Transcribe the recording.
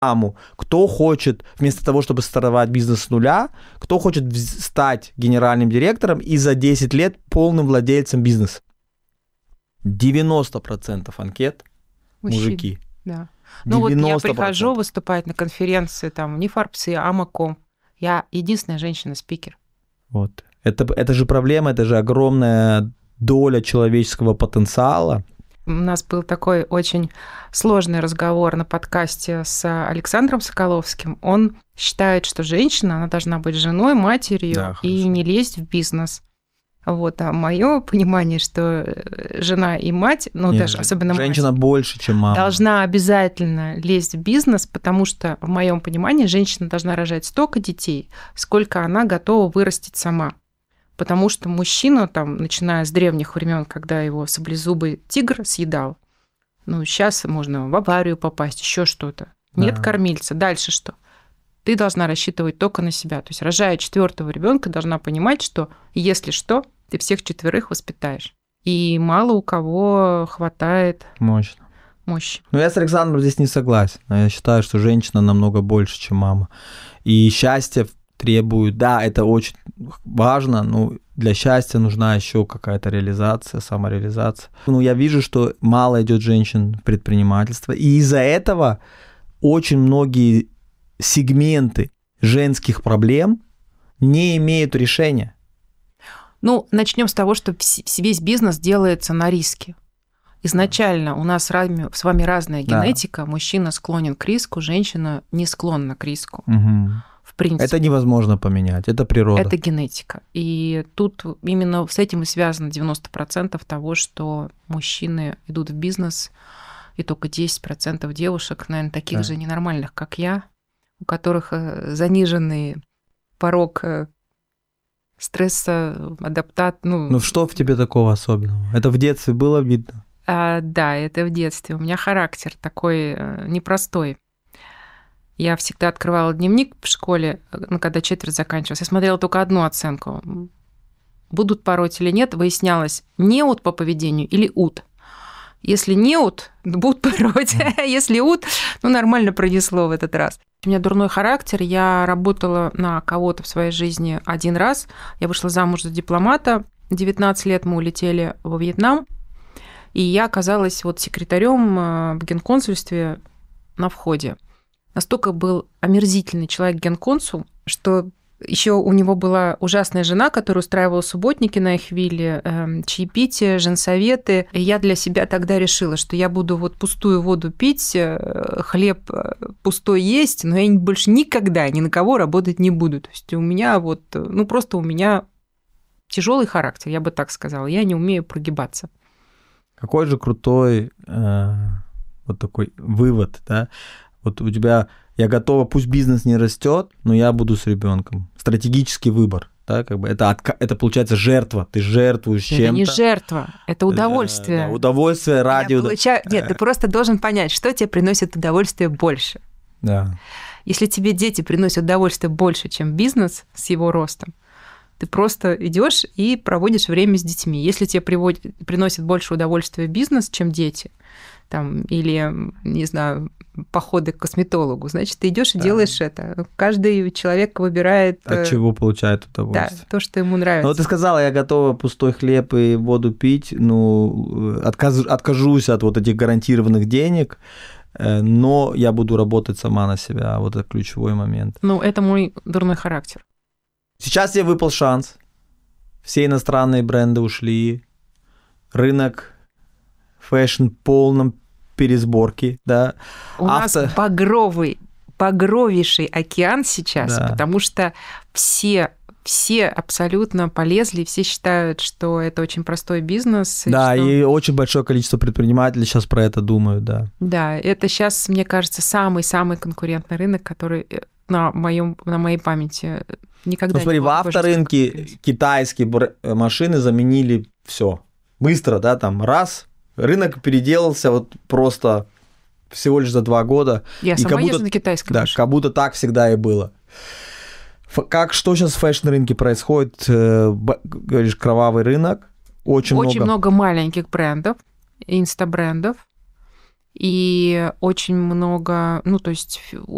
маму, кто хочет, вместо того, чтобы стартовать бизнес с нуля, кто хочет стать генеральным директором и за 10 лет полным владельцем бизнеса. 90% анкет мужики. Да. Ну вот я 90%. прихожу выступать на конференции, там, не Форбсы, а Амаком. Я единственная женщина-спикер. Вот. Это же проблема, это же огромная доля человеческого потенциала. У нас был такой очень сложный разговор на подкасте с Александром Соколовским. Он считает, что женщина, она должна быть женой, матерью, да, и не лезть в бизнес. Вот, а мое понимание, что жена и мать, ну, даже особенно женщина мать, больше, чем мама, должна обязательно лезть в бизнес, потому что, в моем понимании, женщина должна рожать столько детей, сколько она готова вырастить сама. Потому что мужчина, там, начиная с древних времен, когда его саблезубый тигр съедал, ну, сейчас можно в аварию попасть, еще что-то. Нет кормильца. Дальше что? Ты должна рассчитывать только на себя. То есть, рожая 4-го ребенка, должна понимать, что, если что, ты всех 4 воспитаешь. И мало у кого хватает мощи. Но я с Александром здесь не согласен. Я считаю, что женщина намного больше, чем мама. И счастье требует, да, это очень важно, но для счастья нужна еще какая-то реализация, самореализация. Ну, я вижу, что мало идет женщин в предпринимательство, и из-за этого очень многие сегменты женских проблем не имеют решения. Ну, начнем с того, что весь бизнес делается на риске. Изначально у нас с вами разная генетика. Да. Мужчина склонен к риску, женщина не склонна к риску. Угу. В принципе. Это невозможно поменять, это природа. Это генетика. И тут именно с этим и связано 90% того, что мужчины идут в бизнес, и только 10% девушек, наверное, таких же ненормальных, как я, у которых заниженный порог стресса, адаптации. Ну, что в тебе такого особенного? Это в детстве было видно? Да, это в детстве. У меня характер такой непростой. Я всегда открывала дневник в школе, когда четверть заканчивалась. Я смотрела только одну оценку. Будут пороть или нет, выяснялось, неуд по поведению или уд. Если неуд, будут пороть. Если уд, ну, нормально пронесло в этот раз. У меня дурной характер. Я работала на кого-то в своей жизни один раз. Я вышла замуж за дипломата. 19 лет мы улетели во Вьетнам. И я оказалась вот секретарем в генконсульстве на входе. Настолько был омерзительный человек генконсул, что еще у него была ужасная жена, которая устраивала субботники на их вилле, чаепитие, женсоветы. И я для себя тогда решила, что я буду вот пустую воду пить, хлеб пустой есть, но я больше никогда ни на кого работать не буду. То есть у меня вот, ну просто у меня тяжелый характер, я бы так сказала. Я не умею прогибаться. Какой же крутой вот такой вывод, да? Вот у тебя, я готова, пусть бизнес не растет, но я буду с ребенком. Стратегический выбор, да, как бы это получается жертва. Ты жертвуешь чем-то. Это не жертва, это удовольствие. Да, удовольствие ради удовольствия. Нет, ты просто должен понять, что тебе приносит удовольствие больше. Да. Если тебе дети приносят удовольствие больше, чем бизнес с его ростом, ты просто идешь и проводишь время с детьми. Если тебе приносит больше удовольствия бизнес, чем дети, там, или, не знаю, походы к косметологу, значит, ты идешь и делаешь это. Каждый человек выбирает... От чего получает удовольствие. Да, то, что ему нравится. Ну, ты сказала, я готова пустой хлеб и воду пить, ну, откажусь от вот этих гарантированных денег, но я буду работать сама на себя. Вот это ключевой момент. Ну, это мой дурной характер. Сейчас тебе выпал шанс. Все иностранные бренды ушли. Рынок фэшн в полном пересборке, да. У нас багровейший океан сейчас, да. Потому что все абсолютно полезли, все считают, что это очень простой бизнес. Да, и очень большое количество предпринимателей сейчас про это думают, да. Да, это сейчас, мне кажется, самый-самый конкурентный рынок, который на моей памяти никогда не был. Смотри, в авторынке китайские машины заменили все. Быстро, да, там раз, рынок переделался вот просто всего лишь за 2 года. Я сама езжу на китайской машине. Да, как будто так всегда и было. Что сейчас в фэшн-рынке происходит? Говоришь, кровавый рынок. Очень много маленьких брендов, инстабрендов. И очень много, ну, то есть